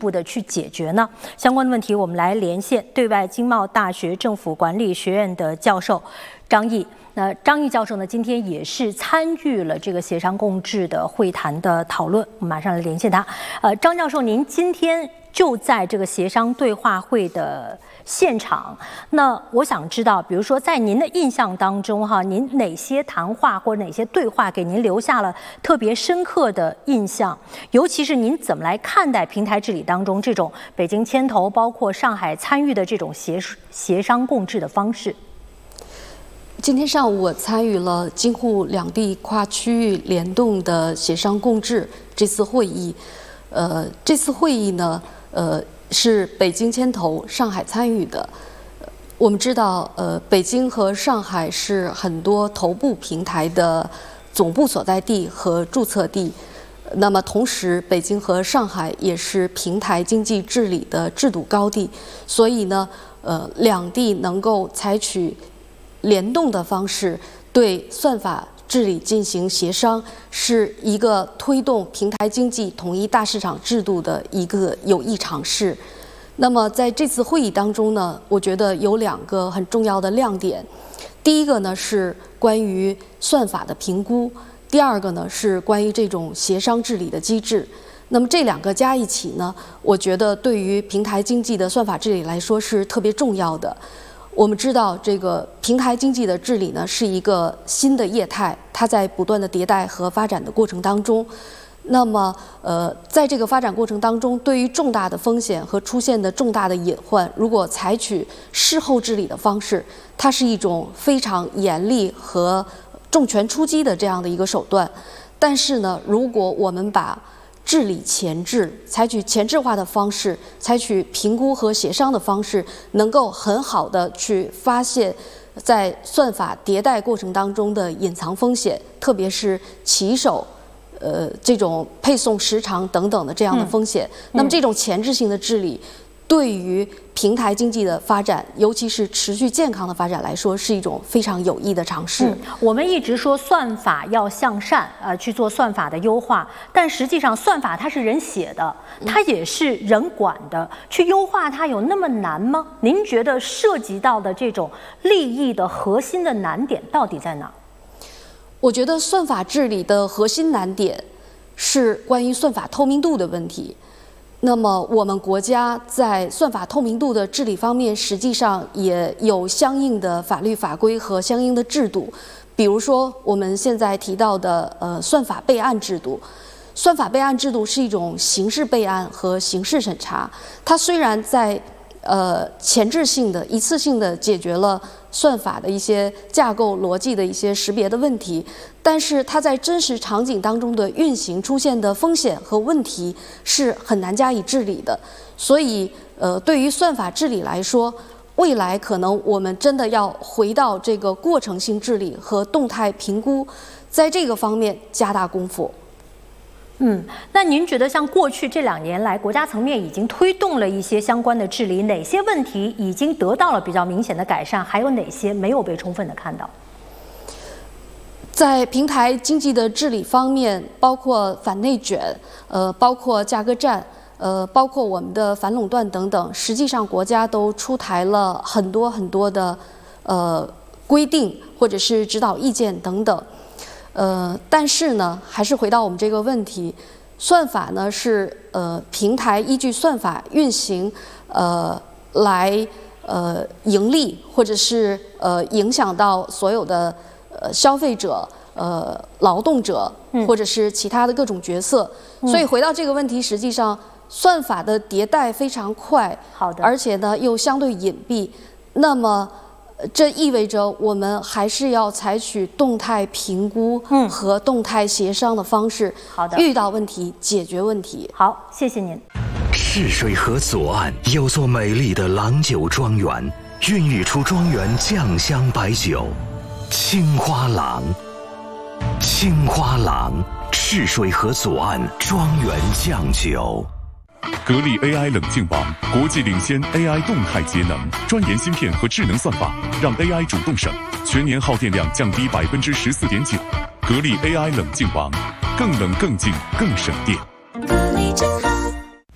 步的去解决呢？相关的问题，我们来连线对外经贸大学政府管理学院的教授张毅。那张毅教授呢，今天也是参与了这个协商共治的会谈的讨论，我们马上来连线他。张教授，您今天就在这个协商对话会的现场，那我想知道，比如说在您的印象当中，您哪些谈话或者哪些对话给您留下了特别深刻的印象？尤其是您怎么来看待平台治理当中这种北京牵头，包括上海参与的这种协商共治的方式？ 今天上午我参与了京沪两地跨区域联动的协商共治这次会议。这次会议呢，是北京牵头，上海参与的。我们知道，北京和上海是很多头部平台的总部所在地和注册地。那么同时，北京和上海也是平台经济治理的制度高地，所以呢，两地能够采取联动的方式对算法治理进行协商，是一个推动平台经济统一大市场制度的一个有益尝试。那么在这次会议当中呢，我觉得有2个很重要的亮点。第一个呢是关于算法的评估，第二个呢是关于这种协商治理的机制。那么这2个加一起呢，我觉得对于平台经济的算法治理来说是特别重要的。我们知道，这个平台经济的治理呢是一个新的业态，它在不断的迭代和发展的过程当中。那么，在这个发展过程当中，对于重大的风险和出现的重大的隐患，如果采取事后治理的方式，它是一种非常严厉和重拳出击的这样的一个手段。但是呢，如果我们把治理前置，采取前置化的方式，采取评估和协商的方式，能够很好的去发现在算法迭代过程当中的隐藏风险，特别是骑手这种配送时长等等的这样的风险。那么这种前置性的治理对于平台经济的发展，尤其是持续健康的发展来说，是一种非常有益的尝试。 我们一直说算法要向善，去做算法的优化，但实际上算法它是人写的，它也是人管的，去优化它有那么难吗？您觉得涉及到的这种利益的核心的难点到底在哪？ 我觉得算法治理的核心难点是关于算法透明度的问题。那么我们国家在算法透明度的治理方面，实际上也有相应的法律法规和相应的制度。比如说我们现在提到的算法备案制度。算法备案制度是一种刑事备案和刑事审查，它虽然在前置性的一次性的解决了算法的一些架构逻辑的一些识别的问题，但是它在真实场景当中的运行出现的风险和问题是很难加以治理的。所以对于算法治理来说，未来可能我们真的要回到这个过程性治理和动态评估，在这个方面加大功夫。 那您觉得像过去这2年来，国家层面已经推动了一些相关的治理，哪些问题已经得到了比较明显的改善，还有哪些没有被充分的看到？ 在平台经济的治理方面，包括反内卷，包括价格战，包括我们的反垄断等等，实际上国家都出台了很多很多的规定或者是指导意见等等。但是呢，还是回到我们这个问题，算法呢是平台依据算法运行来盈利，或者是影响到所有的消费者、劳动者或者是其他的各种角色。所以回到这个问题，实际上算法的迭代非常快，而且呢又相对隐蔽。那么这意味着我们还是要采取动态评估和动态协商的方式，遇到问题解决问题。 好，谢谢您。 赤水河左岸有座美丽的郎酒庄园，孕育出庄园酱香白酒青花郎。青花郎，赤水河左岸庄园酱酒。 格力 AI 冷静榜，国际领先 AI 动态节能，专研芯片和智能算法，让 AI 主动省，全年耗电量降低14.9%。格力 AI 冷静榜，更冷更静更省电。格力真好。